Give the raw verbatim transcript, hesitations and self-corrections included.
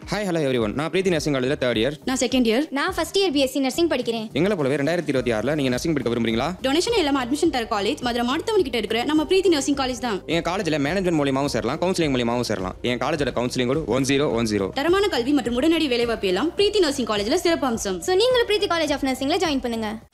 Hi hello every one. நான் பிரீத்தி nursing காலேஜில் third year. நான் செகண்ட் இயர். நான் ஃபர்ஸ்ட் இயர் பிஎஸ்சி நர்சிங் படிக்கிறேன். எங்களை போலவே ரெண்டாயிரத்தி இருபத்தி ஆறில் நீங்கள் நர்சிங் படிக்க விரும்புறீங்களா? டொனேஷன் இல்லாமல் அட்மிஷன் தர காலேஜ் மதுரை மாடுத்தவன் கிட்ட இருக்கிற நம்ம பிரீத்தி நர்சிங் காலேஜ் தான். எங்கள் காலேஜில் மேனேஜ்மெண்ட் மூலியமாகவும் சேரலாம், கவுன்சிலிங் மூலியமாகவும் சேரலாம். என் காலேஜோட கவுன்சிலிங் கூட ஒன் ஜீரோ ஒன் ஜீரோ. தரமான கல்வி மற்றும் உடனடி வேலைவாய்ப்பு எல்லாம் பிரீத்தி நர்சிங் காலேஜில் சிறப்பு அம்சம். ஸோ நீங்களும் பிரீத்தி காலேஜ் ஆஃப் நர்சிங்ல ஜாயின் பண்ணுங்க.